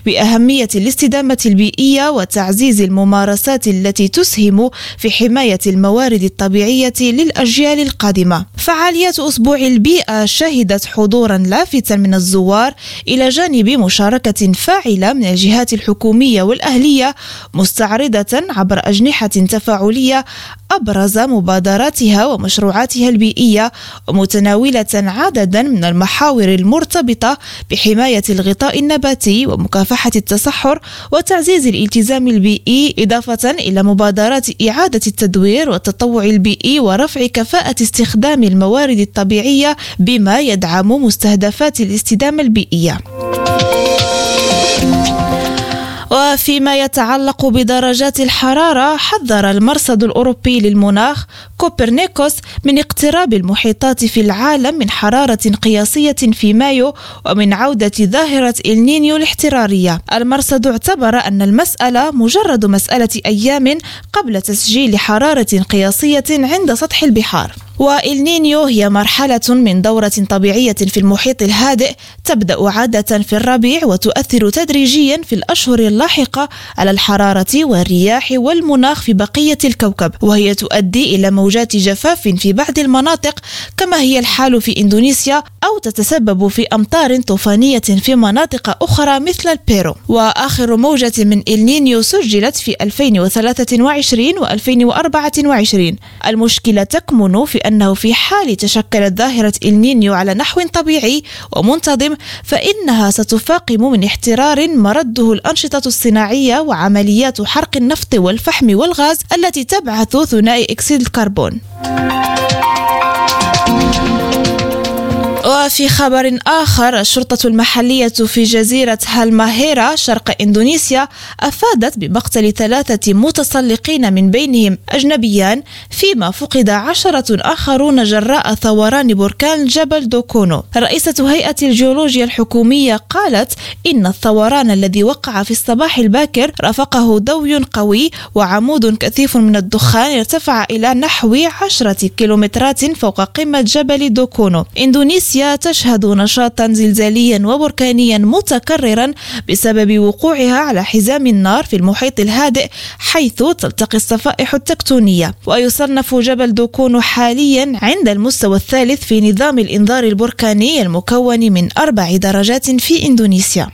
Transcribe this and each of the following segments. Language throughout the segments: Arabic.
بأهمية الاستدامة البيئية وتعزيز الممارسات التي تسهم في حماية الموارد الطبيعية للأجيال القادمة. فعاليات أسبوع البيئة شهدت حضورا لافتا من الزوار إلى جانب مشاركة فاعلة من الجهات الحكومية والأهلية، مستعرضة عبر أجنحة تفاعلية أبرز مبادراتها ومشروعاتها البيئية، ومتناولة عددا من المحاور المرتبطة بحماية الغطاء النباتي ومكافحة التصحر وتعزيز الالتزام البيئي، إضافة إلى مبادرات إعادة التدوير والتطوع البيئي ورفع كفاءة استخدام الموارد الطبيعية بما يدعم مستهدفات الاستدامة البيئية. وفيما يتعلق بدرجات الحرارة، حذر المرصد الأوروبي للمناخ كوبرنيكوس من اقتراب المحيطات في العالم من حرارة قياسية في مايو ومن عودة ظاهرة النينيو الاحترارية. المرصد اعتبر أن المسألة مجرد مسألة أيام قبل تسجيل حرارة قياسية عند سطح البحار. والنينيو هي مرحلة من دورة طبيعية في المحيط الهادئ تبدأ عادة في الربيع وتؤثر تدريجيا في الأشهر اللاحقة على الحرارة والرياح والمناخ في بقية الكوكب، وهي تؤدي إلى موجات جفاف في بعض المناطق كما هي الحال في إندونيسيا، أو تتسبب في أمطار طوفانية في مناطق أخرى مثل البيرو. وآخر موجة من النينيو سجلت في 2023 و2024. المشكلة تكمن في أنه في حال تشكلت ظاهرة النينيو على نحو طبيعي ومنتظم، فإنها ستفاقم من احترار مرده الأنشطة الصناعية وعمليات حرق النفط والفحم والغاز التي تبعث ثاني أكسيد الكربون. وفي خبر آخر، الشرطة المحلية في جزيرة هالماهيرا شرق إندونيسيا أفادت بمقتل 3 متسلقين من بينهم أجنبيان، فيما فقد 10 آخرون جراء ثوران بركان جبل دوكونو. رئيسة هيئة الجيولوجيا الحكومية قالت إن الثوران الذي وقع في الصباح الباكر رافقه دوي قوي وعمود كثيف من الدخان ارتفع إلى نحو 10 كيلومترات فوق قمة جبل دوكونو. إندونيسيا تشهد نشاطا زلزاليا وبركانيا متكررا بسبب وقوعها على حزام النار في المحيط الهادئ، حيث تلتقي الصفائح التكتونية. ويصنف جبل دوكونو حاليا عند المستوى الثالث في نظام الإنذار البركاني المكون من 4 درجات في إندونيسيا.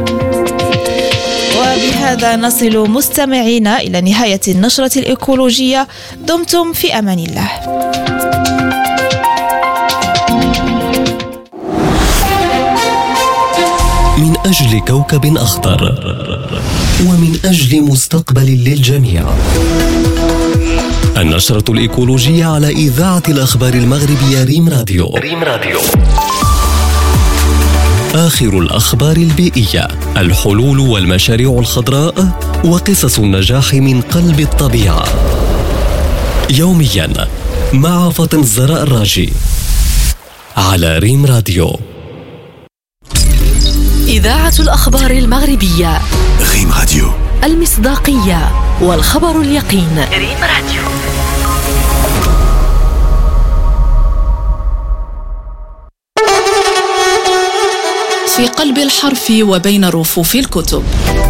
وبهذا نصل مستمعينا إلى نهاية النشرة الإيكولوجية. دمتم في أمان الله. من أجل كوكب أخضر ومن أجل مستقبل للجميع. النشرة الإيكولوجية على إذاعة الأخبار المغربية ريم راديو. آخر الأخبار البيئية، الحلول والمشاريع الخضراء وقصص النجاح من قلب الطبيعة. يوميا مع فاطمة الزهراء الراجي على ريم راديو. إذاعة الأخبار المغربية ريم راديو، المصداقية والخبر اليقين. ريم راديو. في قلب الحرف وبين رفوف الكتب،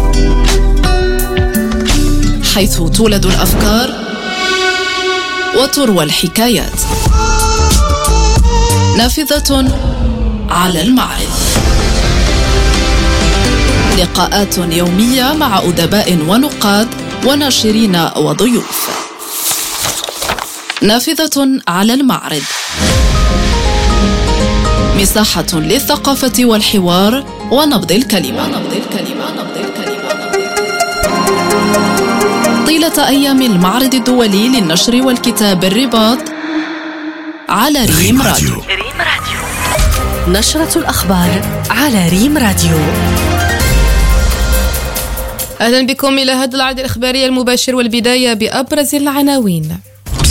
حيث تولد الأفكار وتروى الحكايات. نافذة على المعرض، لقاءات يومية مع أدباء ونقاد وناشرين وضيوف. نافذة على المعرض، مساحة للثقافة والحوار ونبض الكلمة. طيلة أيام المعرض الدولي للنشر والكتاب الرباط على ريم راديو. نشرة الأخبار على ريم راديو. أهلا بكم إلى هذا العرض الإخباري المباشر، والبداية بأبرز العناوين.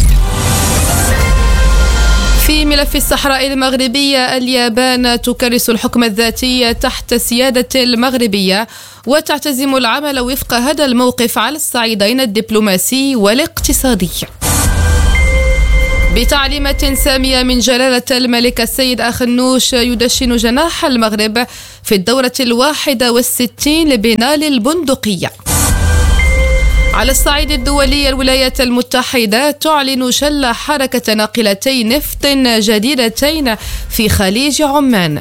في ملف الصحراء المغربية، اليابان تكرس الحكم الذاتي تحت سيادة المغربية وتعتزم العمل وفق هذا الموقف على الصعيدين الدبلوماسي والاقتصادي. بتعليمة سامية من جلالة الملك السيد أخنوش يدشن جناح المغرب في الدورة 61 لبناء البندقية. على الصعيد الدولي، الولايات المتحدة تعلن شل حركة ناقلتي نفط جديدتين في خليج عمان.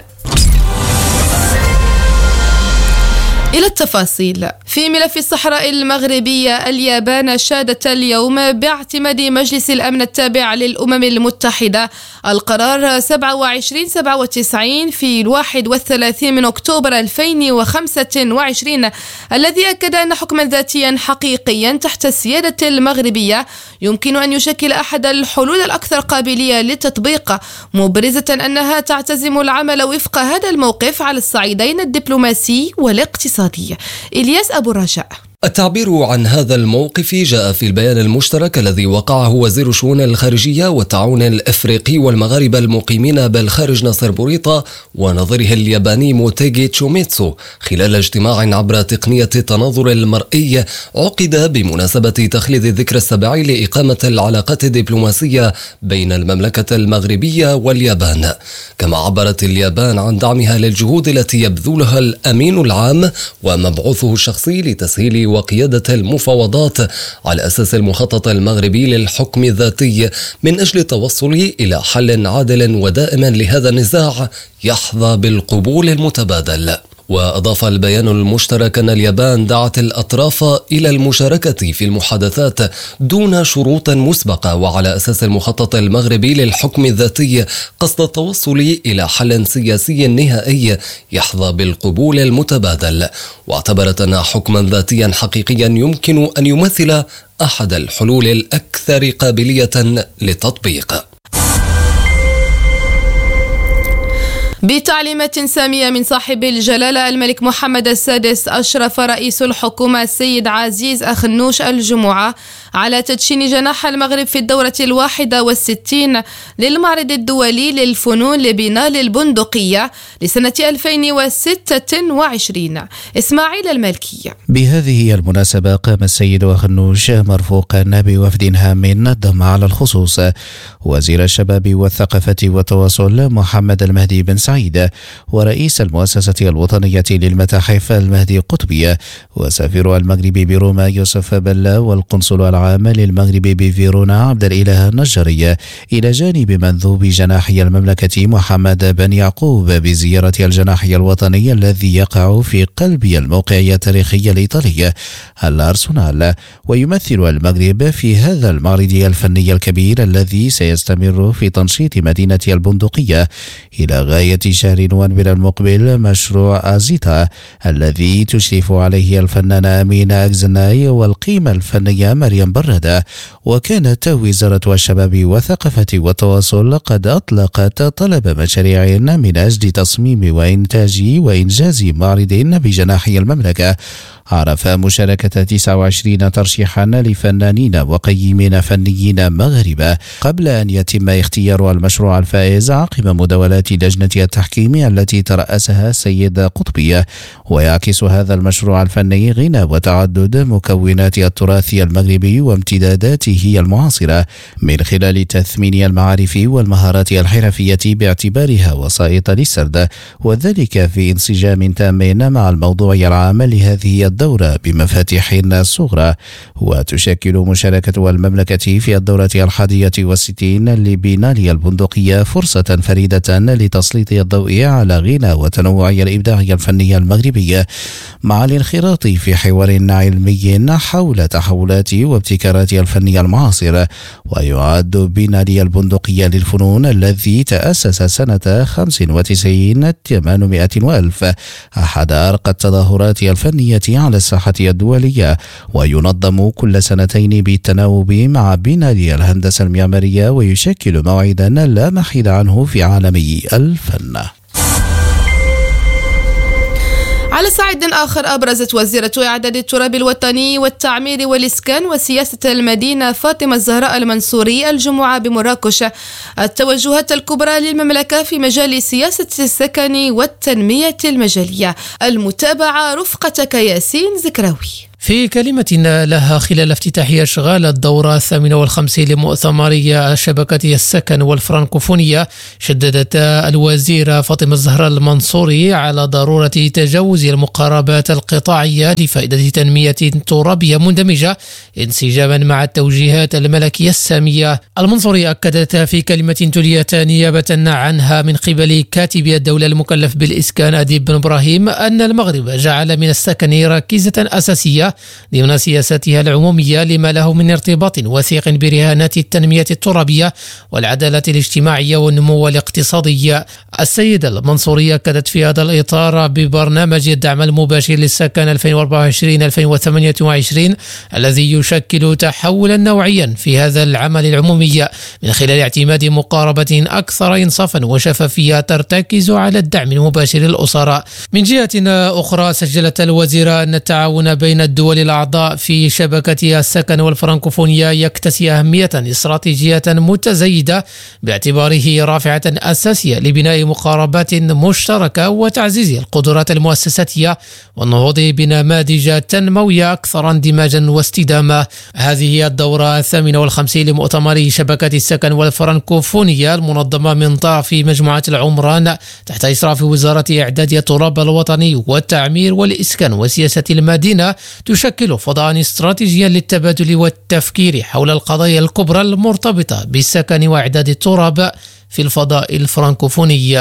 إلى التفاصيل. في ملف الصحراء المغربية، اليابان شادت اليوم باعتماد مجلس الأمن التابع للأمم المتحدة القرار 2797 في 31 من أكتوبر 2025 الذي أكد أن حكما ذاتيا حقيقيا تحت السيادة المغربية يمكن أن يشكل أحد الحلول الأكثر قابلية للتطبيق، مبرزة أنها تعتزم العمل وفق هذا الموقف على الصعيدين الدبلوماسي والاقتصادي. إلياس أبو رجاء. التعبير عن هذا الموقف جاء في البيان المشترك الذي وقعه وزير الشؤون الخارجية والتعاون الأفريقي والمغاربة المقيمين بالخارج ناصر بوريطة ونظيره الياباني موتيغي تشوميتسو خلال اجتماع عبر تقنية التناظر المرئي عقد بمناسبة تخليد الذكرى السابع لإقامة العلاقات الدبلوماسية بين المملكة المغربية واليابان. كما عبرت اليابان عن دعمها للجهود التي يبذلها الأمين العام ومبعوثه الشخصي لتسهيل وقيادة المفاوضات على أساس المخطط المغربي للحكم الذاتي من أجل التوصل إلى حل عادل ودائم لهذا النزاع يحظى بالقبول المتبادل. وأضاف البيان المشترك أن اليابان دعت الأطراف إلى المشاركة في المحادثات دون شروط مسبقة وعلى أساس المخطط المغربي للحكم الذاتي قصد التوصل إلى حل سياسي نهائي يحظى بالقبول المتبادل، واعتبرت أن حكما ذاتيا حقيقيا يمكن أن يمثل أحد الحلول الأكثر قابلية للتطبيق. بتعليمة سامية من صاحب الجلالة الملك محمد السادس، أشرف رئيس الحكومة السيد عزيز أخنوش الجمعة على تدشين جناح المغرب في الدورة 61 للمعرض الدولي للفنون لبناء البندقية لسنة 2026. إسماعيل المالكي. بهذه المناسبة قام السيد أخنوش مرفوقا بوفد هام ضم على الخصوص وزير الشباب والثقافة والتواصل محمد المهدي بن سعيد، ورئيس المؤسسة الوطنية للمتاحف المهدي قطبي، وسفير المغرب بروما يوسف بلا، والقنصل العام للمغرب بفيرونا عبد الإله النجاري، إلى جانب مندوب جناحي المملكة محمد بن يعقوب بزيارة الجناحي الوطني الذي يقع في قلب الموقعية التاريخي الإيطالي الأرسنال، ويمثل المغرب في هذا المعرض الفني الكبير الذي سيستمر في تنشيط مدينة البندقية إلى غاية شهر نوفمبر المقبل مشروع أزيتا الذي تشرف عليه الفنانة أمينة أكزناي والقيمة الفنية مريم برادة. وكانت وزارة الشباب والثقافة والتواصل قد أطلقت طلب مشاريع من أجل تصميم وإنتاج وإنجاز معرض بجناحي المملكة عرف مشاركة 29 ترشيحا لفنانين وقيمين فنيين مغاربة قبل أن يتم اختيار المشروع الفائز عقب مداولات لجنة التحكيم التي ترأسها السيد قطبي. ويعكس هذا المشروع الفني غنى وتعدد مكونات التراث المغربي وامتداداته المعاصرة من خلال تثمين المعارف والمهارات الحرفية باعتبارها وسائط للسرد، وذلك في انسجام تام مع الموضوع العام لهذه الدورة بمفاتيح صغرى. وتشكل مشاركة المملكة في الدورة 61 لبناء البندقية فرصة فريدة لتسليط الضوء على غنى وتنوع الإبداع الفني المغربي مع الانخراط في حوار علمي حول تحولات وابتكارات الفن المعاصر. ويعد بناء البندقية للفنون الذي تأسس سنة 95 800 وألف أحد أرقى التظاهرات الفنية على الساحة الدولية، وينظم كل سنتين بالتناوب مع بناء الهندسة المعمارية، ويشكل موعدا لا محيد عنه في عالم الفن. على صعيد آخر، أبرزت وزيرة إعداد التراب الوطني والتعمير والإسكان وسياسة المدينة فاطمة الزهراء المنصوري الجمعة بمراكش التوجهات الكبرى للمملكة في مجال سياسة السكن والتنمية المجالية. المتابعة رفقتك ياسين زكراوي. في كلمة لها خلال افتتاح أشغال الدورة 58 لمؤتمرية شبكة السكن والفرنكوفونية، شددت الوزيرة فاطمة الزهراء المنصوري على ضرورة تجاوز المقاربات القطاعية لفائدة تنمية ترابية مندمجة انسجاما مع التوجيهات الملكية السامية. المنصوري أكدت في كلمة تليت نيابة عنها من قبل كاتب الدولة المكلف بالإسكان أديب بن إبراهيم أن المغرب جعل من السكن ركيزة أساسية ضمن سياساتها العمومية لما له من ارتباط وثيق برهانات التنمية الترابية والعدالة الاجتماعية والنمو الاقتصادي. السيدة المنصورية أكدت في هذا الإطار ببرنامج الدعم المباشر للسكن 2024-2028 الذي يشكل تحولا نوعيا في هذا العمل العمومي من خلال اعتماد مقاربة أكثر إنصافا وشفافية ترتكز على الدعم المباشر للأسر. من جهة أخرى، سجلت الوزيرة أن التعاون بين الدول الأعضاء في شبكة السكن والفرنكوفونية يكتسي أهمية استراتيجية متزايدة باعتباره رافعة أساسية لبناء مقاربات مشتركة وتعزيز القدرات المؤسساتية والنهوض بنماذج تنموية أكثر اندماجا واستدامة. هذه الدورة 58 لمؤتمر شبكة السكن والفرنكوفونية المنظمة من طرف مجموعة العمران تحت إشراف وزارة إعداد التراب الوطني والتعمير والإسكان وسياسة المدينة، تشكل فضاء استراتيجيا للتبادل والتفكير حول القضايا الكبرى المرتبطة بالسكن وإعداد التراب في الفضاء الفرنكوفوني.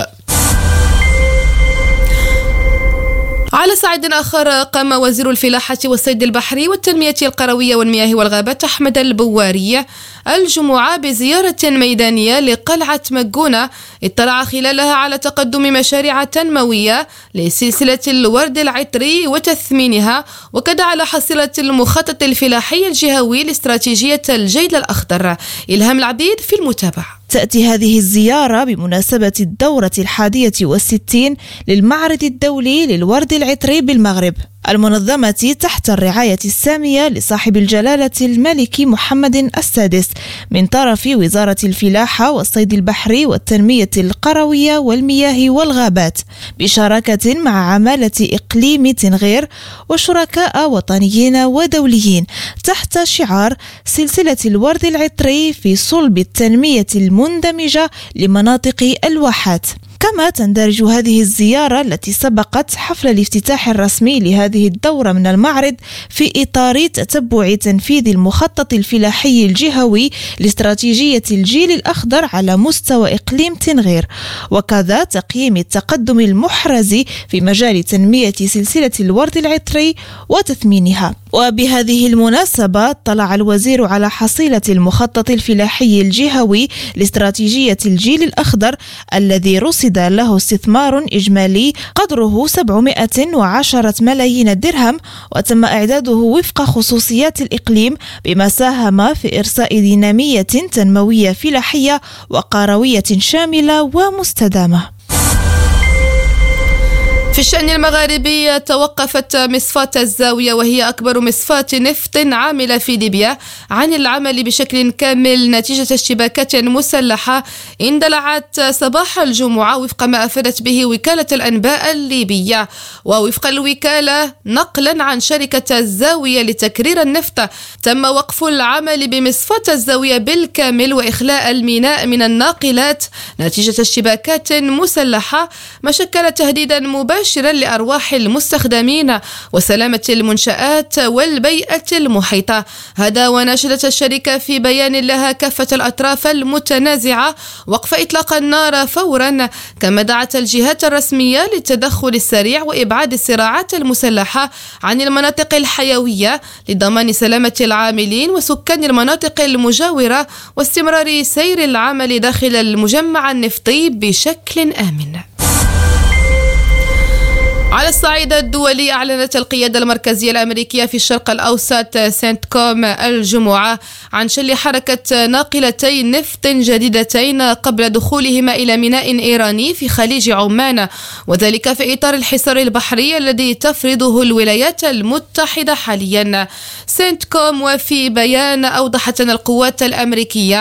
على صعيد آخر، قام وزير الفلاحة والصيد البحري والتنمية القروية والمياه والغابات أحمد البواري الجمعة بزيارة ميدانية لقلعة مجونة، اطلع خلالها على تقدم مشاريع تنموية لسلسلة الورد العطري وتثمينها، وكذا على حصيلة المخطط الفلاحي الجهوي لاستراتيجية الجيل الأخضر. إلهام العبيد في المتابعة. تأتي هذه الزيارة بمناسبة الدورة 61 للمعرض الدولي للورد العطري بالمغرب، المنظمة تحت الرعاية السامية لصاحب الجلالة الملك محمد السادس من طرف وزارة الفلاحة والصيد البحري والتنمية القروية والمياه والغابات، بشراكة مع عمالة إقليم تنغير وشركاء وطنيين ودوليين، تحت شعار سلسلة الورد العطري في صلب التنمية المندمجة لمناطق الواحات. كما تندرج هذه الزيارة التي سبقت حفل الافتتاح الرسمي لهذه الدورة من المعرض في إطار تتبع تنفيذ المخطط الفلاحي الجهوي لاستراتيجية الجيل الأخضر على مستوى إقليم تنغير، وكذا تقييم التقدم المحرز في مجال تنمية سلسلة الورد العطري وتثمينها. وبهذه المناسبة اطلع الوزير على حصيلة المخطط الفلاحي الجهوي لاستراتيجية الجيل الأخضر الذي رصد له استثمار إجمالي قدره 710 ملايين درهم، وتم إعداده وفق خصوصيات الإقليم بما ساهم في إرساء دينامية تنموية فلاحية وقروية شاملة ومستدامة. في الشأن المغاربي، توقفت مصفاة الزاوية وهي أكبر مصفاة نفط عاملة في ليبيا عن العمل بشكل كامل نتيجة اشتباكات مسلحة اندلعت صباح الجمعة وفق ما أفادت به وكالة الأنباء الليبية. ووفق الوكالة نقلا عن شركة الزاوية لتكرير النفط، تم وقف العمل بمصفاة الزاوية بالكامل وإخلاء الميناء من الناقلات نتيجة اشتباكات مسلحة، ما شكل تهديدا مباشرا لأرواح المستخدمين وسلامة المنشآت والبيئة المحيطة. هذا وناشدت الشركة في بيان لها كافة الأطراف المتنازعة وقف إطلاق النار فورا، كما دعت الجهات الرسمية للتدخل السريع وإبعاد الصراعات المسلحة عن المناطق الحيوية لضمان سلامة العاملين وسكان المناطق المجاورة واستمرار سير العمل داخل المجمع النفطي بشكل آمن. على الصعيد الدولي، أعلنت القيادة المركزية الأمريكية في الشرق الأوسط سنتكوم الجمعة عن شل حركة ناقلتي نفط جديدتين قبل دخولهما إلى ميناء إيراني في خليج عمان، وذلك في إطار الحصار البحري الذي تفرضه الولايات المتحدة حاليا. سنتكوم وفي بيان أوضحت أن القوات الأمريكية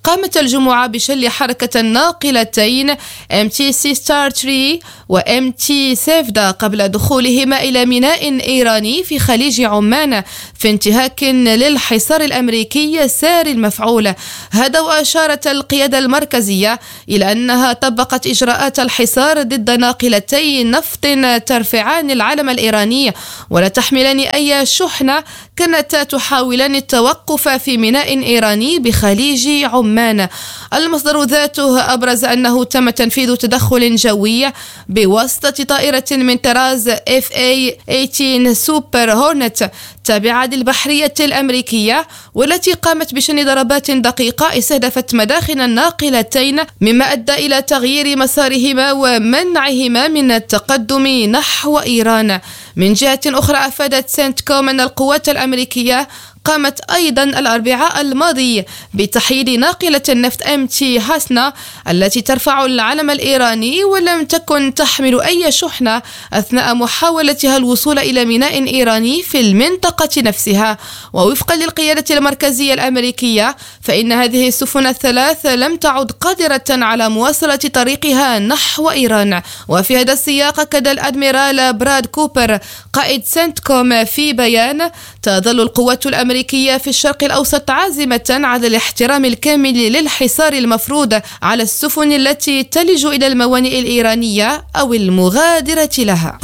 قامت الجمعة بشل حركة الناقلتين MT Star 3 و MT سيفدا قبل دخولهما إلى ميناء إيراني في خليج عمان في انتهاك للحصار الأمريكي ساري المفعول. هذا وأشارت القيادة المركزية إلى أنها طبقت إجراءات الحصار ضد ناقلتي نفط ترفعان العلم الإيراني ولا تحملان أي شحنة كانتا تحاولان التوقف في ميناء إيراني بخليج عمان. المصدر ذاته أبرز أنه تم تنفيذ تدخل جوي بواسطة طائرة من طراز FA-18 سوبر هورنت تابعة للبحرية الأمريكية، والتي قامت بشن ضربات دقيقة استهدفت مداخن الناقلتين، مما أدى إلى تغيير مسارهما ومنعهما من التقدم نحو إيران. من جهة أخرى أفادت سنتكوم أن القوات الأمريكية قامت أيضا الأربعاء الماضي بتحييد ناقلة النفط MT هاسنا التي ترفع العلم الإيراني ولم تكن تحمل أي شحنة أثناء محاولتها الوصول إلى ميناء إيراني في المنطقة نفسها. ووفقا للقيادة المركزية الأمريكية فإن هذه السفن الثلاث لم تعد قادرة على مواصلة طريقها نحو إيران. وفي هذا السياق أكد الأدميرال براد كوبر قائد سنتكوم في بيان: تظل القوات الأمريكية في الشرق الأوسط عازمة على الاحترام الكامل للحصار المفروض على السفن التي تلج إلى الموانئ الإيرانية أو المغادرة لها.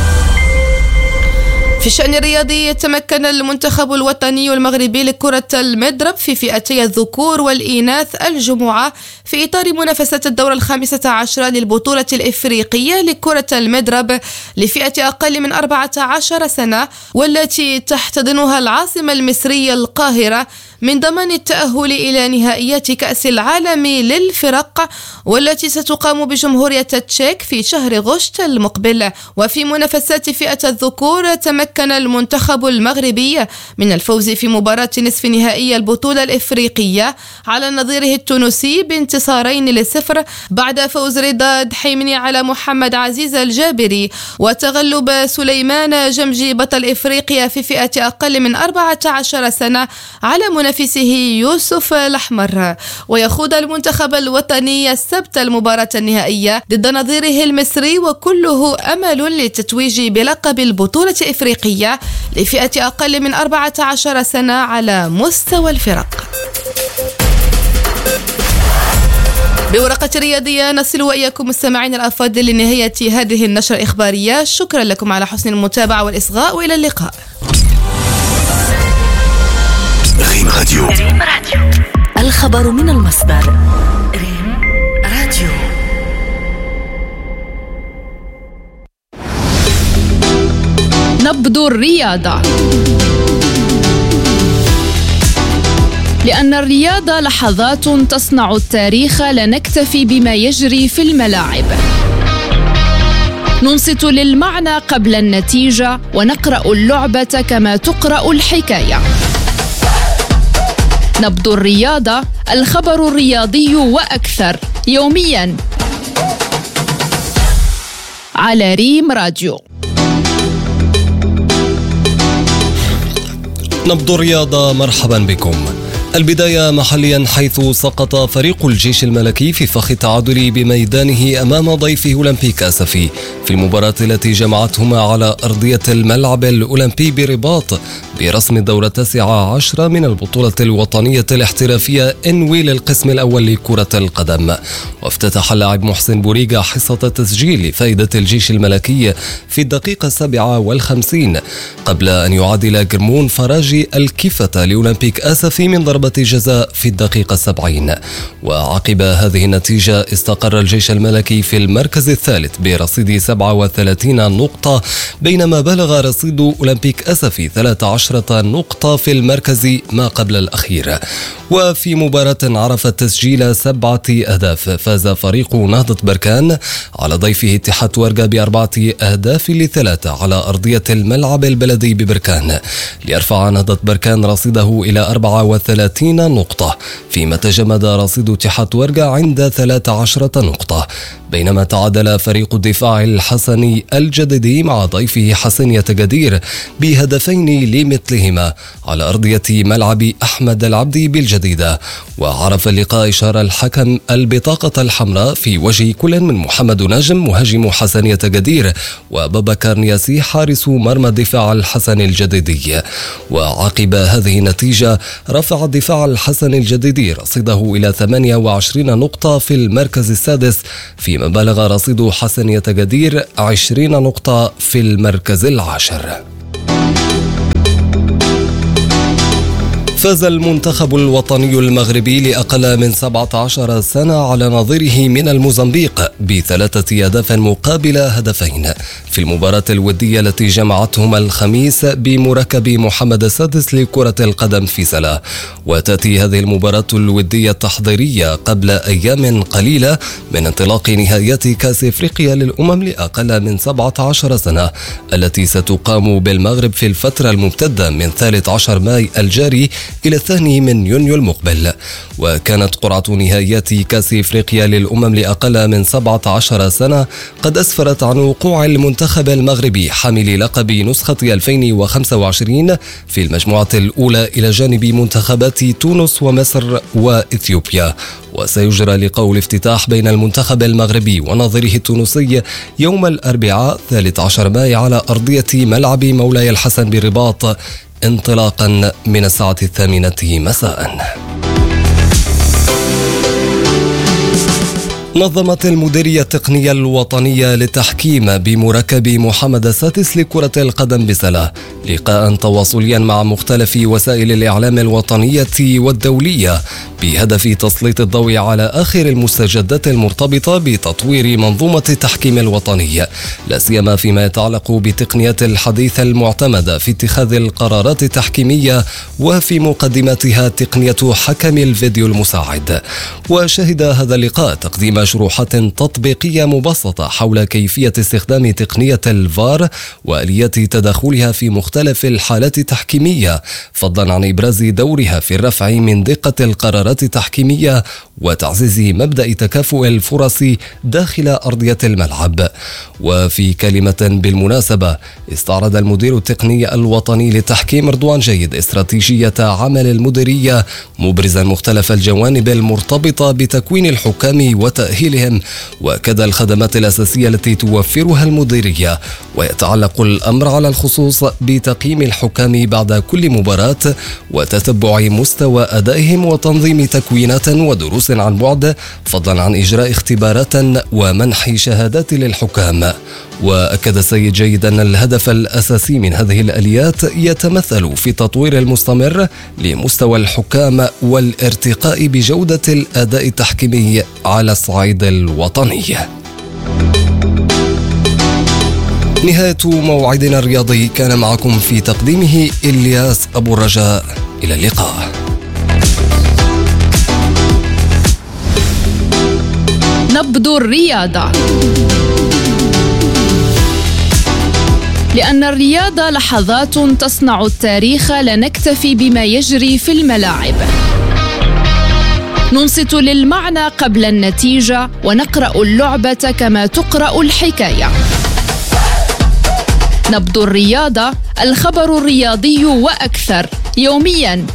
في الشأن الرياضي تمكن المنتخب الوطني المغربي لكرة المضرب في فئتي الذكور والإناث الجمعة في إطار منافسات الدورة 15 للبطولة الإفريقية لكرة المضرب لفئة أقل من 14 سنة، والتي تحتضنها العاصمة المصرية القاهرة، من ضمن التأهل إلى نهائيات كأس العالم للفرق والتي ستقام بجمهورية التشيك في شهر غشت المقبل. وفي منافسات فئة الذكور تمكن المنتخب المغربي من الفوز في مباراة نصف نهائي البطولة الإفريقية على نظيره التونسي ب2-0 بعد فوز رضا دحيمني على محمد عزيز الجابري وتغلب سليمان جمجي بطل إفريقيا في فئة أقل من 14 سنة على منافسه يوسف الأحمر. ويخوض المنتخب الوطني السبت المباراة النهائية ضد نظيره المصري وكله أمل للتتويج بلقب البطولة الإفريقية لفئة أقل من 14 سنة على مستوى الفرق. بورقة رياضية نصل وإياكم مستمعين الأفاضل لنهاية هذه النشرة الإخبارية. شكرا لكم على حسن المتابعة والإصغاء وإلى اللقاء. ريم راديو. الخبر من المصدر. ريم راديو. نبض الرياضة. لأن الرياضة لحظات تصنع التاريخ، لا نكتفي بما يجري في الملاعب. ننصت للمعنى قبل النتيجة ونقرأ اللعبة كما تقرأ الحكاية. نبض الرياضة، الخبر الرياضي وأكثر، يومياً على ريم راديو. نبض الرياضة، مرحبا بكم. البداية محليا، حيث سقط فريق الجيش الملكي في فخ التعادل بميدانه أمام ضيفه أولمبيك أسفي في المباراة التي جمعتهما على أرضية الملعب الأولمبي برباط برسم الدورة 19 من البطولة الوطنية الاحترافية إنوي للقسم الأول لكرة القدم. وافتتح اللاعب محسن بوريغا حصة التسجيل لفائدة الجيش الملكي في الدقيقة 57 قبل أن يعادل جرمون فراجي الكفة لأولمبيك أسفي من ضربة جزاء في الدقيقة 70. وعقب هذه النتيجة استقر الجيش الملكي في المركز الثالث برصيد 37 نقطة، بينما بلغ رصيد أولمبيك أسفي 13 نقطة في المركز ما قبل الأخير. وفي مباراة عرفت تسجيل 7 أهداف، فاز فريق نهضة بركان على ضيفه اتحاد ورقة ب4 أهداف ل3 على أرضية الملعب البلدي ببركان، ليرفع نهضة بركان رصيده إلى 34 نقطة، فيما تجمد رصيد اتحاد ورقة عند 13 نقطة. بينما تعادل فريق الدفاع الحسني الجديدي مع ضيفه حسنية جدير بهدفين لمثلهما على أرضية ملعب أحمد العبدي بالجديدة. وعرف اللقاء إشارة الحكم البطاقة الحمراء في وجه كل من محمد ناجم مهاجم حسنية جدير وبابكر نياسي حارس مرمى الدفاع الحسني الجديدي. وعقب هذه النتيجة رفع الدفاع الحسني الجديدي رصيده إلى 28 نقطة في المركز السادس، فيما بلغ رصيد حسنية جدير 20 نقطة في المركز العاشر. فاز المنتخب الوطني المغربي لأقل من 17 سنة على نظيره من الموزمبيق ب3 أهداف مقابل هدفين في المباراة الودية التي جمعتهم الخميس بمركب محمد السادس لكرة القدم في سلا. وتأتي هذه المباراة الودية التحضيرية قبل أيام قليلة من انطلاق نهائيات كأس إفريقيا للأمم لأقل من 17 سنة التي ستقام بالمغرب في الفترة الممتدة من 13 ماي الجاري إلى 2 يونيو المقبل. وكانت قرعة نهائيات كأس إفريقيا للأمم لأقل من 17 سنة قد أسفرت عن وقوع المنتخب المغربي حامل لقب نسخة 2025 في المجموعة الأولى إلى جانب منتخبات تونس ومصر وإثيوبيا. وسيجرى لقاء الافتتاح بين المنتخب المغربي ونظيره التونسي يوم الأربعاء 13 ماي على أرضية ملعب مولاي الحسن بالرباط انطلاقا من الساعة 8 مساء. نظمت المديرية التقنية الوطنية للتحكيم بمركب محمد السادس لكرة القدم بسلا لقاء تواصليا مع مختلف وسائل الإعلام الوطنية والدولية بهدف تسليط الضوء على آخر المستجدات المرتبطة بتطوير منظومة التحكيم الوطني، لا سيما فيما يتعلق بالتقنيات الحديثة المعتمدة في اتخاذ القرارات التحكيمية وفي مقدمتها تقنية حكم الفيديو المساعد. وشهد هذا اللقاء تقديم شروحات تطبيقية مبسطة حول كيفية استخدام تقنية الفار وآليات تدخلها في مختلف الحالات التحكيمية، فضلا عن إبراز دورها في الرفع من دقة القرارات التحكيمية وتعزيز مبدأ تكافؤ الفرص داخل أرضية الملعب. وفي كلمة بالمناسبة استعرض المدير التقني الوطني للتحكيم رضوان جيد استراتيجية عمل المديرية، مبرزا مختلف الجوانب المرتبطة بتكوين الحكام وتأهيلهم وكذا الخدمات الأساسية التي توفرها المديرية. ويتعلق الأمر على الخصوص بتقييم الحكام بعد كل مباراة وتتبع مستوى أدائهم وتنظيم تكوينات ودروس عن بعد، فضلا عن إجراء اختبارات ومنح شهادات للحكام. وأكد السيد جيد أن الهدف الأساسي من هذه الآليات يتمثل في التطوير المستمر لمستوى الحكام والارتقاء بجودة الأداء التحكيمي على الصعيد الوطني. نهاية موعدنا الرياضي، كان معكم في تقديمه إلياس أبو الرجاء. إلى اللقاء. نبض الرياضة، لأن الرياضة لحظات تصنع التاريخ، لا نكتفي بما يجري في الملاعب، ننصت للمعنى قبل النتيجة ونقرأ اللعبة كما تقرأ الحكاية. نبض الرياضة، الخبر الرياضي وأكثر، يومياً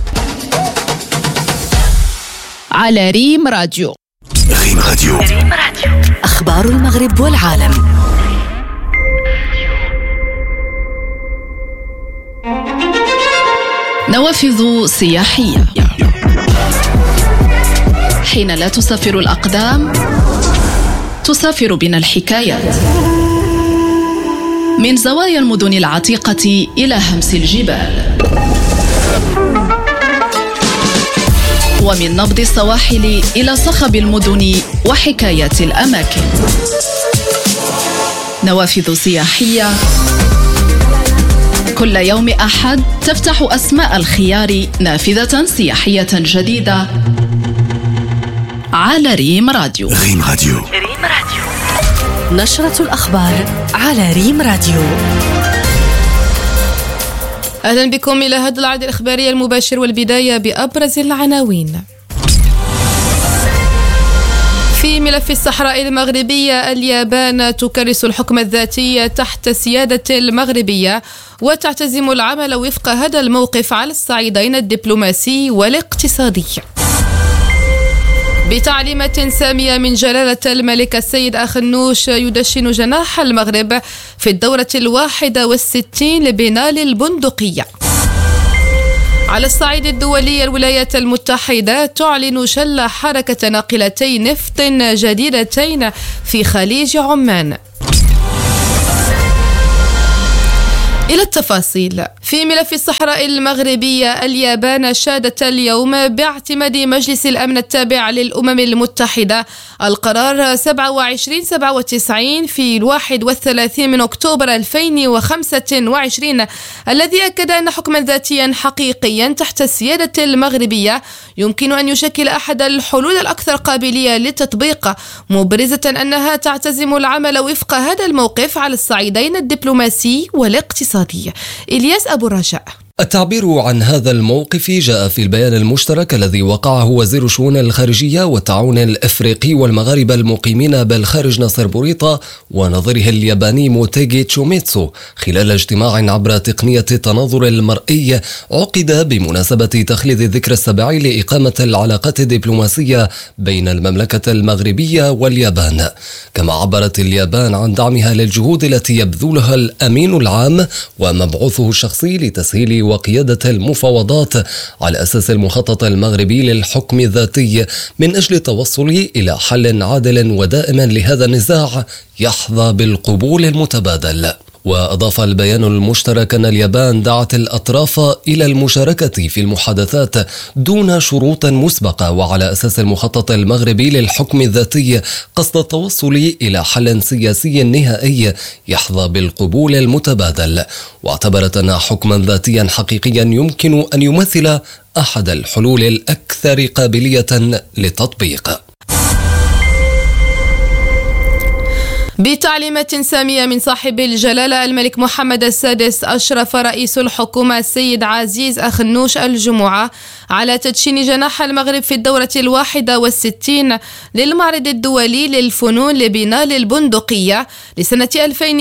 على ريم راديو. ريم راديو، أخبار المغرب والعالم. نوافذ سياحية. حين لا تسافر الأقدام تسافر بنا الحكايات، من زوايا المدن العتيقة إلى همس الجبال، ومن نبض السواحل إلى صخب المدن وحكايات الأماكن. نوافذ سياحية، كل يوم أحد تفتح أسماء الخيار نافذة سياحية جديدة على ريم راديو. ريم راديو، نشرة الأخبار على ريم راديو. أهلا بكم إلى هذا العرض الإخباري المباشر، والبداية بأبرز العناوين. في ملف الصحراء المغربية، اليابان تكرس الحكم الذاتي تحت سيادة المغربية وتعتزم العمل وفق هذا الموقف على الصعيدين الدبلوماسي والاقتصادي. بتعليمات سامية من جلالة الملك السيد أخنوش يدشن جناح المغرب في الدورة 61 لبناء البندقية. على الصعيد الدولي، الولايات المتحدة تعلن شل حركة ناقلتي نفط جديدتين في خليج عمان. إلى التفاصيل. في ملف الصحراء المغربية، اليابان شادت اليوم باعتماد مجلس الأمن التابع للأمم المتحدة القرار 2797 في 31 من أكتوبر 2025 الذي أكد أن حكما ذاتيا حقيقيا تحت السيادة المغربية يمكن أن يشكل أحد الحلول الأكثر قابلية للتطبيق، مبرزة أنها تعتزم العمل وفق هذا الموقف على الصعيدين الدبلوماسي والاقتصادي. إلياس أبو الرجاء. التعبير عن هذا الموقف جاء في البيان المشترك الذي وقعه وزير الشؤون الخارجية والتعاون الأفريقي والمغاربة المقيمين بالخارج ناصر بوريطة ونظيره الياباني موتيغي تشوميتسو خلال اجتماع عبر تقنية التناظر المرئي عقد بمناسبة تخليد الذكرى السابع لإقامة العلاقات الدبلوماسية بين المملكة المغربية واليابان. كما عبرت اليابان عن دعمها للجهود التي يبذلها الأمين العام ومبعوثه الشخصي لتسهيل وقيادة المفاوضات على أساس المخطط المغربي للحكم الذاتي من أجل التوصل إلى حل عادل ودائم لهذا النزاع يحظى بالقبول المتبادل. وأضاف البيان المشترك أن اليابان دعت الأطراف إلى المشاركة في المحادثات دون شروط مسبقة وعلى أساس المخطط المغربي للحكم الذاتي قصد التوصل إلى حل سياسي نهائي يحظى بالقبول المتبادل، واعتبرت أن حكما ذاتيا حقيقيا يمكن أن يمثل أحد الحلول الأكثر قابلية للتطبيق. بتعليمات سامية من صاحب الجلالة الملك محمد السادس، أشرف رئيس الحكومة السيد عزيز أخنوش الجمعة على تدشين جناح المغرب في الدورة 61 للمعرض الدولي للفنون لبناء البندقية لسنة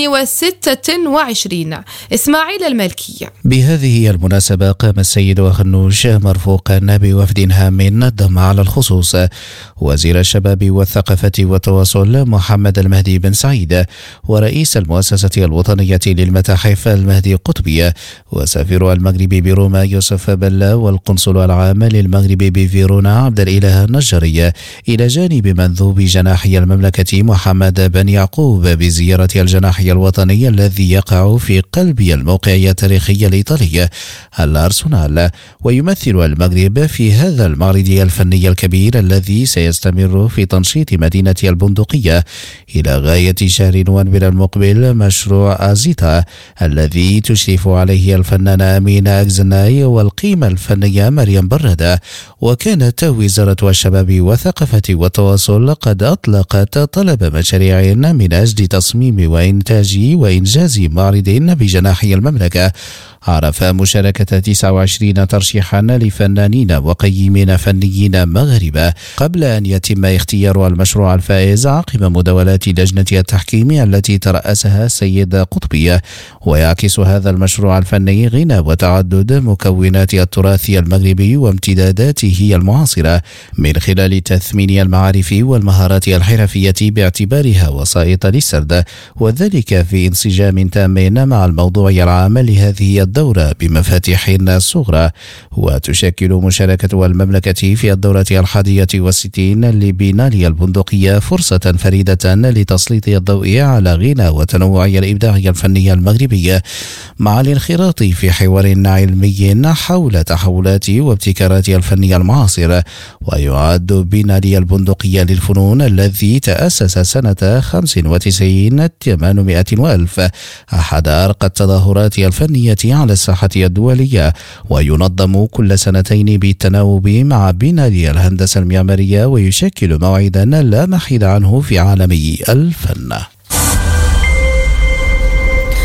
2026. إسماعيل المالكي. بهذه المناسبة قام السيد أخنوش مرفوقا بوفد هام نظم على الخصوص وزير الشباب والثقافة والتواصل محمد المهدي بن سعيد ورئيس المؤسسة الوطنية للمتاحف المهدي قطبي وسفير المغرب بروما يوسف بلا والقنصل العام للمغرب بفيرونا عبد الإله النجاري، إلى جانب منذوب جناحي المملكة محمد بن يعقوب بزيارة الجناحي الوطني الذي يقع في قلب الموقعية التاريخية الإيطالية الأرسنال. ويمثل المغرب في هذا المعرض الفني الكبير الذي سيستمر في تنشيط مدينة البندقية إلى غاية شهر نوفمبر المقبل مشروع أزيتا الذي تشرف عليه الفنانة أمينة أكزناي والقيمة الفنية مريم بردة. وكانت وزارة الشباب والثقافة والتواصل قد أطلقت طلب مشاريع من أجل تصميم وإنتاج وإنجاز معرض بجناحي المملكة عرف مشاركة 29 ترشيحا لفنانين وقيمين فنيين مغاربة قبل أن يتم اختيار المشروع الفائز عقب مداولات لجنة التحكيم التي ترأسها السيد قطبي. ويعكس هذا المشروع الفني غنى وتعدد مكونات التراث المغربي وامتداداته المعاصرة من خلال تثمين المعارف والمهارات الحرفية باعتبارها وسائط للسرد، وذلك في انسجام تام مع الموضوع العام لهذه الدورة بمفاتيح صغرى. وتشكل مشاركة المملكة في الدورة 61 لبناء البندقية فرصة فريدة لتسليط الضوء على غنى وتنوع الإبداع الفني المغربي مع الانخراط في حوار علمي حول تحولات وابتكارات الفن المعاصر. ويعد بناء البندقية للفنون الذي تأسس سنة 95 800 وألف أحد أرقى التظاهرات الفنية على الساحة الدولية، وينظم كل سنتين بالتناوب مع بناء الهندسة المعمارية، ويشكل موعدا لا محيد عنه في عالم الفن.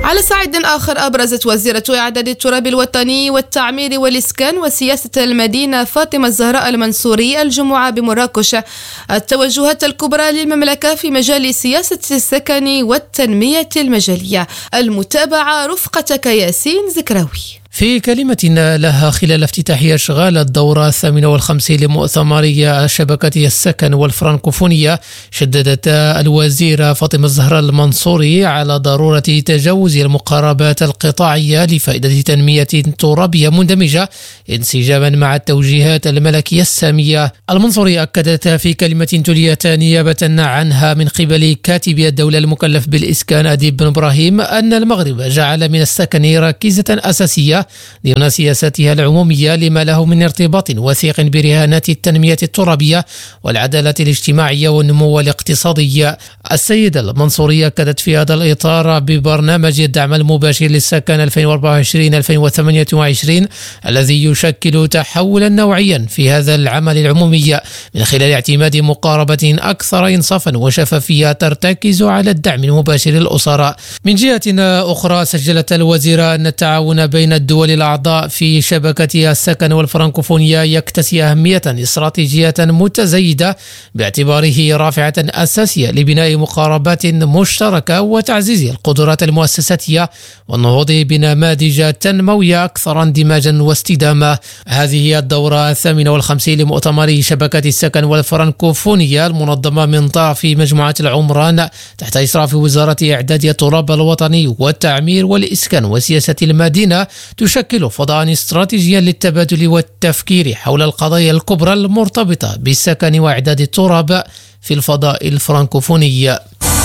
على صعيد آخر، أبرزت وزيرة إعداد التراب الوطني والتعمير والإسكان وسياسة المدينة فاطمة الزهراء المنصوري الجمعة بمراكش التوجهات الكبرى للمملكة في مجال سياسة السكن والتنمية المجالية. المتابعة رفقة ياسين زكراوي. في كلمة لها خلال افتتاح أشغال الدورة 58 لمؤتمر شبكة السكن والفرنكوفونية، شددت الوزيرة فاطمة الزهراء المنصوري على ضرورة تجاوز المقاربات القطاعية لفائدة تنمية ترابية مندمجة انسجاما مع التوجيهات الملكية السامية. المنصوري أكدت في كلمة تليت نيابة عنها من قبل كاتب الدولة المكلف بالإسكان أديب بن إبراهيم أن المغرب جعل من السكن ركيزة أساسية ضمن سياستها العمومية لما له من ارتباط وثيق برهانات التنمية الترابية والعدالة الاجتماعية والنمو الاقتصادي. السيدة المنصورية أكدت في هذا الإطار ببرنامج الدعم المباشر للسكن 2024-2028 الذي يشكل تحولا نوعيا في هذا العمل العمومي من خلال اعتماد مقاربة أكثر إنصافا وشفافية ترتكز على الدعم المباشر للأسر. من جهة أخرى، سجلت الوزيرة أن التعاون بين الدول الأعضاء في شبكة السكن والفرنكوفونية يكتسي أهمية استراتيجية متزايدة باعتباره رافعة أساسية لبناء مقاربات مشتركة وتعزيز القدرات المؤسساتية والنهوض بنماذج تنموية أكثر اندماجا واستدامة. هذه الدورة 58 لمؤتمر شبكة السكن والفرنكوفونية المنظمة من طرف مجموعة العمران تحت إشراف وزارة إعداد التراب الوطني والتعمير والإسكان وسياسة المدينة تشكل فضاء استراتيجيا للتبادل والتفكير حول القضايا الكبرى المرتبطة بالسكن وإعداد التراب في الفضاء الفرنكوفوني.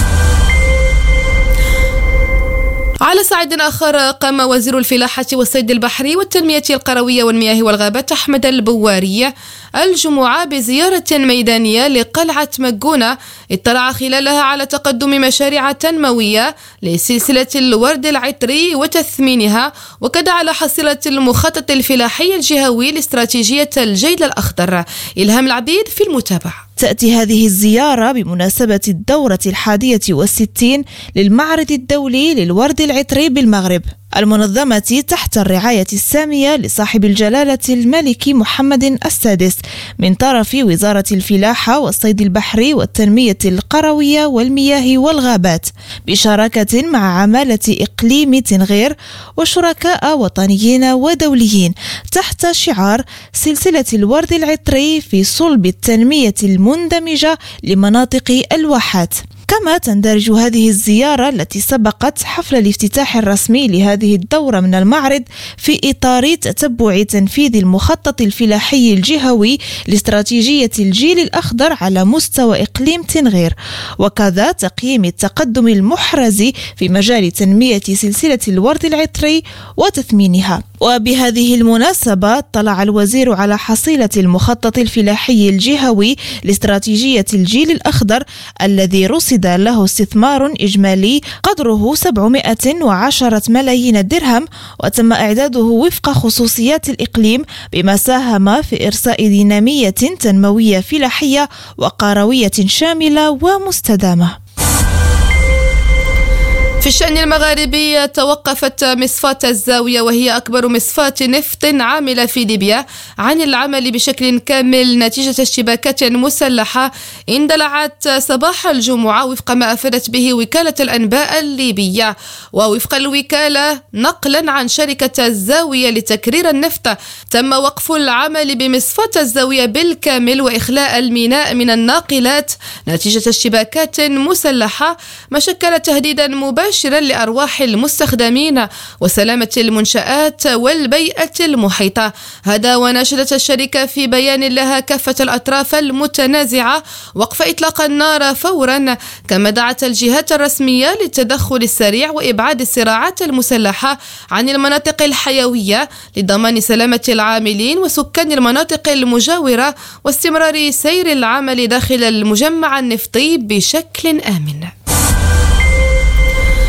على صعيد آخر، قام وزير الفلاحة والصيد البحري والتنمية القروية والمياه والغابات أحمد البواري الجمعة بزيارة ميدانية لقلعة مجونة اطلع خلالها على تقدم مشاريع تنموية لسلسلة الورد العطري وتثمينها، وكذا على حصيلة المخطط الفلاحي الجهوي لاستراتيجية الجيل الأخضر. إلهام العبيد في المتابعة. تأتي هذه الزيارة بمناسبة الدورة 61 للمعرض الدولي للورد العطري بالمغرب المنظمة تحت الرعاية السامية لصاحب الجلالة الملك محمد السادس من طرف وزارة الفلاحة والصيد البحري والتنمية القروية والمياه والغابات بشراكة مع عمالة إقليم تنغير وشركاء وطنيين ودوليين تحت شعار سلسلة الورد العطري في صلب التنمية المندمجة لمناطق الواحات. كما تندرج هذه الزيارة التي سبقت حفل الافتتاح الرسمي لهذه الدورة من المعرض في إطار تتبع تنفيذ المخطط الفلاحي الجهوي لاستراتيجية الجيل الأخضر على مستوى إقليم تنغير، وكذا تقييم التقدم المحرز في مجال تنمية سلسلة الورد العطري وتثمينها. وبهذه المناسبة اطلع الوزير على حصيلة المخطط الفلاحي الجهوي لاستراتيجية الجيل الأخضر الذي رصد له استثمار إجمالي قدره 710 ملايين درهم، وتم إعداده وفق خصوصيات الإقليم بما ساهم في إرساء دينامية تنموية فلاحية وقروية شاملة ومستدامة. في الشأن المغاربي، توقفت مصفاة الزاوية وهي أكبر مصفاة نفط عاملة في ليبيا عن العمل بشكل كامل نتيجة اشتباكات مسلحة اندلعت صباح الجمعة وفق ما أفادت به وكالة الأنباء الليبية. ووفق الوكالة نقلا عن شركة الزاوية لتكرير النفط، تم وقف العمل بمصفاة الزاوية بالكامل وإخلاء الميناء من الناقلات نتيجة اشتباكات مسلحة ما شكل تهديدا مباشرا لأرواح المستخدمين وسلامة المنشآت والبيئة المحيطة. هذا وناشدت الشركة في بيان لها كافة الأطراف المتنازعة وقف إطلاق النار فورا، كما دعت الجهات الرسمية للتدخل السريع وإبعاد الصراعات المسلحة عن المناطق الحيوية لضمان سلامة العاملين وسكان المناطق المجاورة واستمرار سير العمل داخل المجمع النفطي بشكل آمن.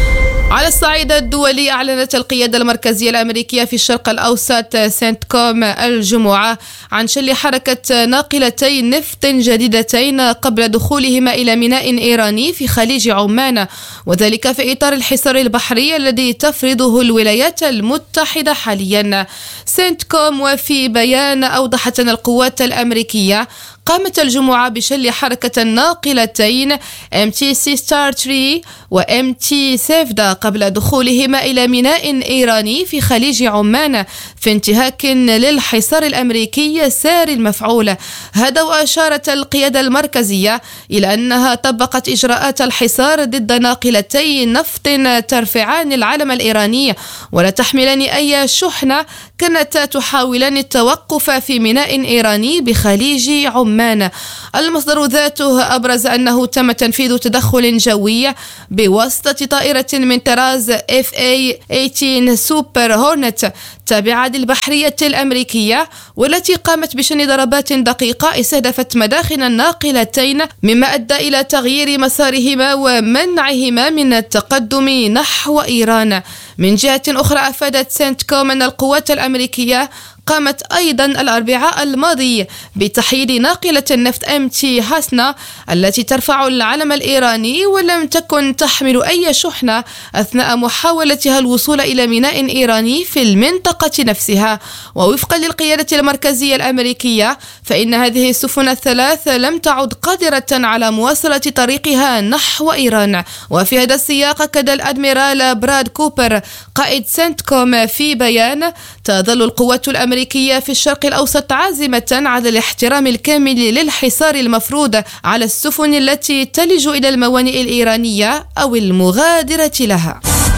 على الصعيد الدولي، أعلنت القيادة المركزية الأمريكية في الشرق الأوسط سنتكوم الجمعة عن شل حركة ناقلتي نفط جديدتين قبل دخولهما إلى ميناء إيراني في خليج عمان، وذلك في إطار الحصار البحري الذي تفرضه الولايات المتحدة حاليا. سنتكوم وفي بيان أوضحت أن القوات الأمريكية قامت الجمعة بشل حركة الناقلتين MTC Star 3 و MT سيفدا قبل دخولهما إلى ميناء إيراني في خليج عمان في انتهاك للحصار الأمريكي ساري المفعول. هذا وأشارت القيادة المركزية إلى أنها طبقت إجراءات الحصار ضد ناقلتي نفط ترفعان العلم الإيراني ولا تحملان أي شحنة كانت تحاولان التوقف في ميناء إيراني بخليج عمان. المصدر ذاته أبرز أنه تم تنفيذ تدخل جوي بواسطة طائرة من طراز FA-18 سوبر هورنت تابعة للبحرية الأمريكية، والتي قامت بشن ضربات دقيقة استهدفت مداخن الناقلتين، مما أدى إلى تغيير مسارهما ومنعهما من التقدم نحو إيران. من جهة أخرى، أفادت سنتكوم أن القوات الأمريكية قامت أيضا الأربعاء الماضي بتحييد ناقلة النفط MT هاسنا التي ترفع العلم الإيراني ولم تكن تحمل أي شحنة أثناء محاولتها الوصول إلى ميناء إيراني في المنطقة نفسها. ووفقا للقيادة المركزية الأمريكية فإن هذه السفن الثلاث لم تعد قادرة على مواصلة طريقها نحو إيران. وفي هذا السياق أكد الأدميرال براد كوبر قائد سنتكوم في بيان: تظل القوات الأمريكية في الشرق الأوسط عازمة على الاحترام الكامل للحصار المفروض على السفن التي تلج إلى الموانئ الإيرانية أو المغادرة لها.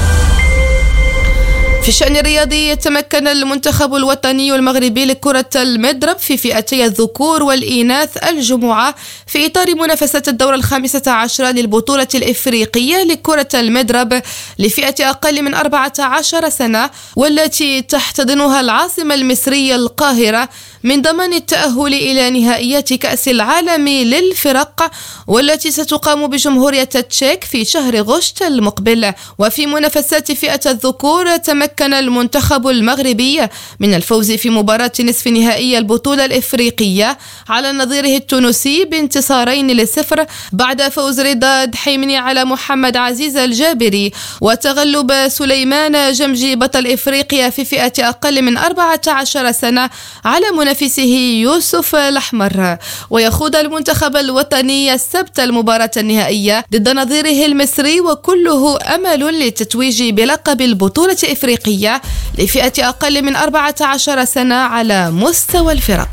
في الشأن الرياضي، يتمكن المنتخب الوطني المغربي لكرة المضرب في فئتي الذكور والإناث الجمعة في إطار منافسة الدورة 15 للبطولة الإفريقية لكرة المضرب لفئة أقل من 14 سنة، والتي تحتضنها العاصمة المصرية القاهرة، من ضمن التأهل إلى نهائيات كأس العالم للفرق والتي ستقام بجمهورية التشيك في شهر غشت المقبل. وفي منافسات فئة الذكور، تمكن المنتخب المغربي من الفوز في مباراة نصف نهائي البطولة الإفريقية على نظيره التونسي ب2-0 بعد فوز رضا دحيمني على محمد عزيز الجابري، وتغلب سليمان جمجي بطل إفريقيا في فئة أقل من 14 سنة على منافسه يوسف الأحمر. ويخوض المنتخب الوطني السبت المباراة النهائية ضد نظيره المصري، وكله أمل للتتويج بلقب البطولة الإفريقية لفئة أقل من 14 سنة على مستوى الفرق.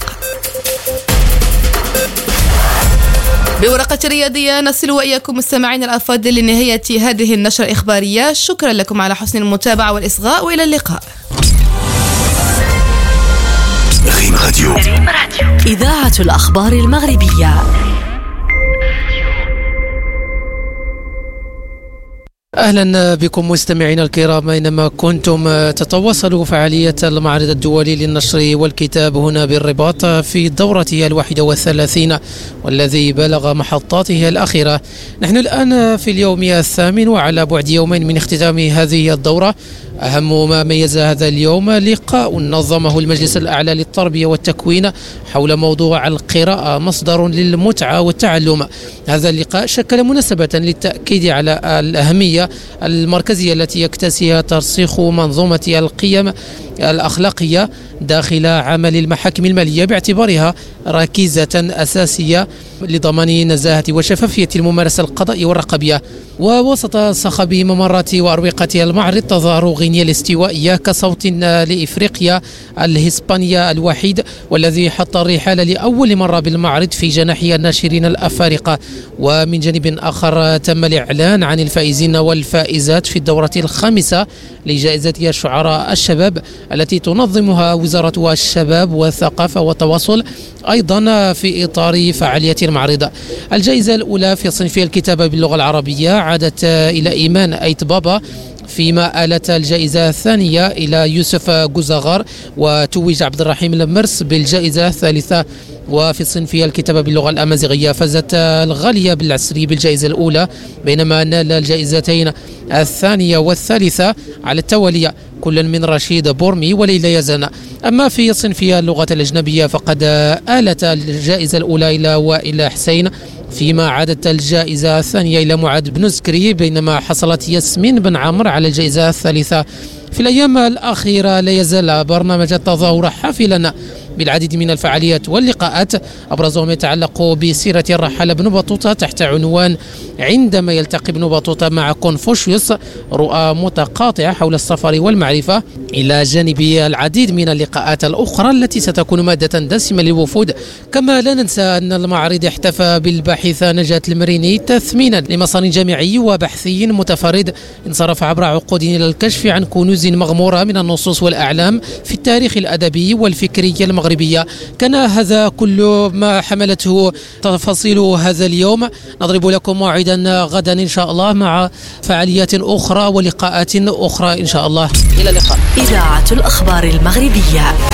بورقة رياضية نصل وإياكم مستمعين الأفاضل لنهاية هذه النشرة الإخبارية. شكرا لكم على حسن المتابعة والإصغاء، وإلى اللقاء. ريم راديو، إذاعة الأخبار المغربية. أهلا بكم مستمعينا الكرام، أينما كنتم. تتواصل فعالية المعرض الدولي للنشر والكتاب هنا بالرباط في دورته 31 والذي بلغ محطاته الأخيرة. نحن الآن في اليوم 8 وعلى بعد يومين من اختتام هذه الدورة. أهم ما ميز هذا اليوم لقاء نظمه المجلس الأعلى للتربية والتكوين حول موضوع القراءة مصدر للمتعة والتعلم. هذا اللقاء شكل مناسبة للتأكيد على الأهمية المركزية التي يكتسيها ترسيخ منظومة القيم الأخلاقية داخل عمل المحاكم المالية باعتبارها ركيزة أساسية لضمان نزاهة وشفافية الممارسة القضائية والرقابية. ووسط صخب ممرات وأروقة المعرض تظهر غينيا الاستوائية كصوت لإفريقيا الهسبانية الوحيد، والذي حط الرحال لأول مرة بالمعرض في جناحي الناشرين الأفارقة. ومن جانب آخر تم الإعلان عن الفائزين والفائزات في الدورة 5 لجائزة الشعراء الشباب التي تنظمها وزارة الشباب والثقافة والتواصل، أيضا في إطار فعالية المعرض. الجائزة الأولى في صنف الكتابة باللغة العربية عادت إلى إيمان أيت بابا، فيما آلت الجائزة الثانية إلى يوسف جوزاغار، وتوج عبد الرحيم المرس بالجائزة الثالثة. وفي الصنفية الكتابة باللغة الأمازيغية فازت الغالية بالعسري بالجائزة الأولى، بينما نال الجائزتين الثانية والثالثة على التوالي كل من رشيد بورمي وليلى يزن. أما في صنفية اللغات الأجنبية فقد آلت الجائزة الأولى إلى وائل حسين، فيما عادت الجائزة الثانية إلى معاذ بن زكري، بينما حصلت ياسمين بن عمرو على الجائزة الثالثة. في الأيام الأخيرة لا يزال برنامج التظاهر حافلا بالعديد من الفعاليات واللقاءات، أبرزهم يتعلق بسيرة الرحالة بن بطوطة تحت عنوان عندما يلتقي ابن بطوطة مع كونفوشيوس، رؤى متقاطعة حول السفر والمعرفة، إلى جانب العديد من اللقاءات الأخرى التي ستكون مادة دسمة للوفود. كما لا ننسى أن المعرض احتفى بالباحثة نجاة المريني تثمينا لمسار جامعي وبحثي متفرد انصرف عبر عقود إلى الكشف عن كنوز مغمورة من النصوص والأعلام في التاريخ الأدبي والفكري المغربية. كان هذا كل ما حملته تفاصيل هذا اليوم. نضرب لكم موعدا غدا إن شاء الله مع فعاليات أخرى ولقاءات أخرى إن شاء الله. إلى اللقاء. إذاعة الأخبار المغربية.